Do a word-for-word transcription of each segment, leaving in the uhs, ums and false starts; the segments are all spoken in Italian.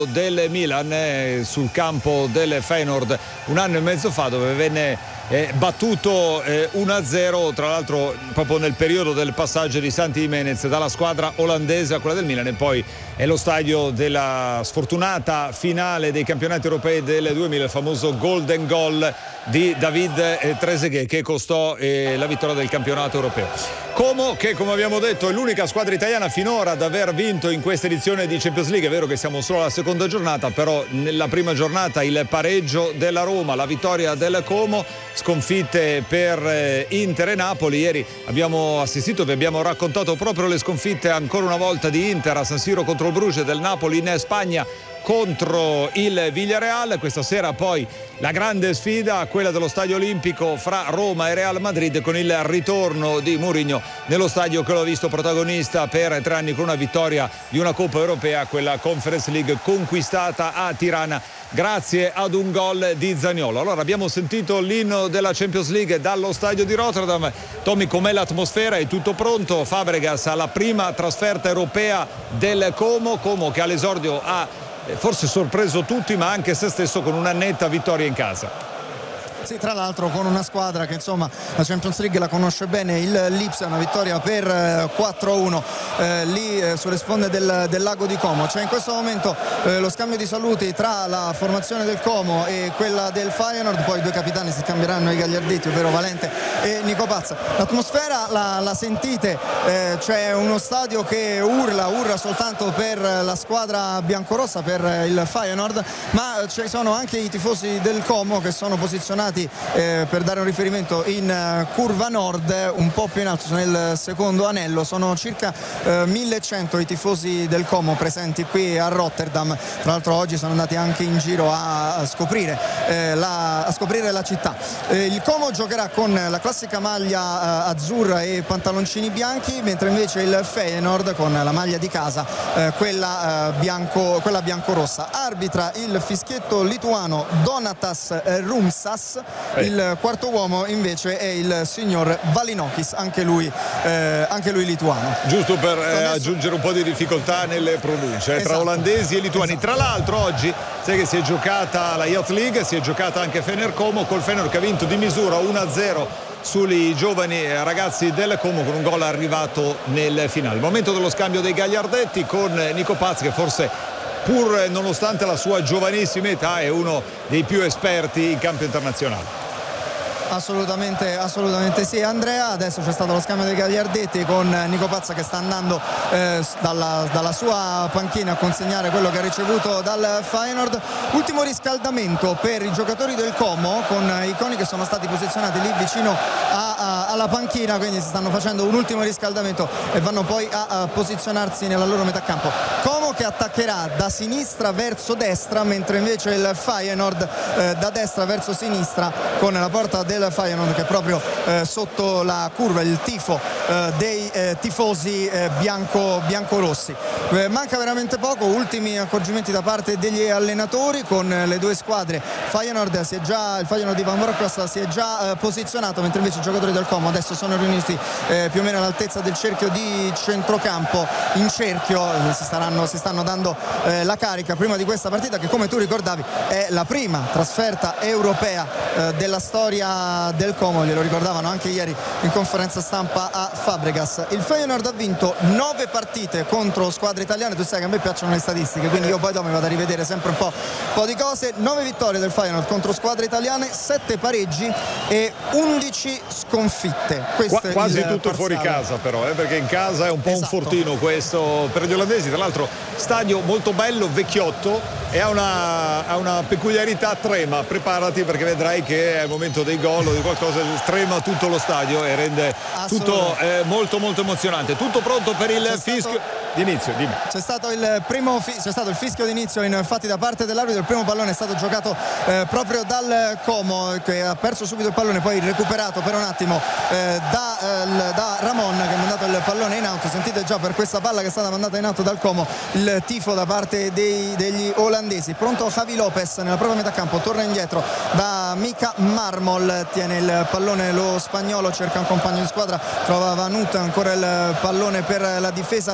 del Milan eh, sul campo del Feyenoord un anno e mezzo fa, dove venne eh, battuto eh, uno a zero, tra l'altro proprio nel periodo del passaggio di Santi Jimenez dalla squadra olandese a quella del Milan. E poi è lo stadio della sfortunata finale dei campionati europei del duemila, il famoso golden goal di David eh, Trezeguet, che costò eh, la vittoria del campionato europeo. Como, che come abbiamo detto è l'unica squadra italiana finora ad aver vinto in questa edizione di Champions League. È vero che siamo solo alla seconda giornata, però nella prima giornata il pareggio della Roma, la vittoria del Como, sconfitte per Inter e Napoli. Ieri abbiamo assistito, vi abbiamo raccontato proprio le sconfitte ancora una volta di Inter a San Siro contro il Bruges, del Napoli in Spagna contro il Villarreal. Questa sera poi la grande sfida, quella dello Stadio Olimpico fra Roma e Real Madrid, con il ritorno di Mourinho nello stadio che l'ha visto protagonista per tre anni con una vittoria di una Coppa Europea, quella Conference League conquistata a Tirana grazie ad un gol di Zaniolo. Allora, abbiamo sentito l'inno della Champions League dallo stadio di Rotterdam. Tommy, com'è l'atmosfera? È tutto pronto? Fabregas alla prima trasferta europea del Como, Como che all'esordio ha forse sorpreso tutti, ma anche se stesso, con una netta vittoria in casa. Sì, tra l'altro con una squadra che insomma la Champions League la conosce bene, il Lipsia, una vittoria per quattro a uno eh, lì eh, sulle sponde del, del lago di Como. C'è in questo momento eh, lo scambio di saluti tra la formazione del Como e quella del Feyenoord, poi i due capitani si scambieranno i gagliardetti, ovvero Valente e Nico Pazza. L'atmosfera la, la sentite, eh, c'è uno stadio che urla, urla soltanto per la squadra biancorossa, per il Feyenoord, ma ci sono anche i tifosi del Como che sono posizionati Eh, per dare un riferimento in uh, curva nord, un po' più in alto nel secondo anello. Sono circa uh, millecento i tifosi del Como presenti qui a Rotterdam. Tra l'altro oggi sono andati anche in giro a, a, scoprire, eh, la, a scoprire la città. Eh, il Como giocherà con la classica maglia uh, azzurra e pantaloncini bianchi, mentre invece il Feyenoord con la maglia di casa, eh, quella, uh, bianco, quella biancorossa. Arbitra il fischietto lituano Donatas Rumsas. Il quarto uomo invece è il signor Valinokis, anche lui, eh, anche lui lituano. Giusto per eh, aggiungere un po' di difficoltà nelle pronunce, eh, esatto, tra olandesi e lituani. Esatto. Tra l'altro oggi sai che si è giocata la Youth League, si è giocata anche Fener Como, col Fener che ha vinto di misura uno a zero sui giovani ragazzi del Como, con un gol arrivato nel finale. Il momento dello scambio dei gagliardetti con Nico Paz, che forse, pur nonostante la sua giovanissima età, è uno dei più esperti in campo internazionale. Assolutamente, assolutamente sì, Andrea. Adesso c'è stato lo scambio dei gagliardetti con Nico Pazza che sta andando eh, dalla, dalla sua panchina a consegnare quello che ha ricevuto dal Feyenoord. Ultimo riscaldamento per i giocatori del Como, con i coni che sono stati posizionati lì vicino a, a, alla panchina, quindi si stanno facendo un ultimo riscaldamento e vanno poi a, a posizionarsi nella loro metà campo. Como che attaccherà da sinistra verso destra, mentre invece il Feyenoord eh, da destra verso sinistra, con la porta del Feyenoord che è proprio eh, sotto la curva, il tifo eh, dei eh, tifosi eh, bianco, biancorossi. Eh, manca veramente poco, ultimi accorgimenti da parte degli allenatori con le due squadre. Feyenoord si è già, il Feyenoord di Van Bronckhorst si è già eh, posizionato, mentre invece i giocatori del Como adesso sono riuniti eh, più o meno all'altezza del cerchio di centrocampo, in cerchio, eh, si, staranno, si stanno dando eh, la carica prima di questa partita, che come tu ricordavi è la prima trasferta europea eh, della storia del Como, glielo ricordavano anche ieri in conferenza stampa a Fabregas. Il Feyenoord ha vinto nove partite contro squadre italiane. Tu sai che a me piacciono le statistiche, quindi io poi dopo mi vado a rivedere sempre un po', un po' di cose. nove vittorie del Feyenoord contro squadre italiane, sette pareggi e undici sconfitte. Qua, quasi tutto parziale. Fuori casa però, eh, perché in casa è un po' esatto. Un fortino questo per gli olandesi. Tra l'altro stadio molto bello, vecchiotto, e ha una, ha una peculiarità, trema. Preparati, perché vedrai che al momento dei gol o di qualcosa trema tutto lo stadio e rende tutto eh, molto molto emozionante. Tutto pronto per il c'è fischio stato... d'inizio, dimmi. C'è stato il primo fi... c'è stato il fischio d'inizio infatti da parte dell'arbitro. Il primo pallone è stato giocato eh, proprio dal Como, che ha perso subito il pallone, poi recuperato per un attimo eh, da, eh, da Ramon, che ha mandato il pallone in alto. Sentite già per questa palla che è stata mandata in alto dal Como il tifo da parte dei, degli olandesi. Pronto Javi Lopez nella propria metà campo, torna indietro da Mika Marmol, tiene il pallone lo spagnolo, cerca un compagno di squadra, trova Vanut, ancora il pallone per la difesa del Feyenoord.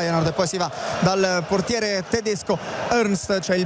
Feyenoord e poi si va dal portiere tedesco Ernst. C'è il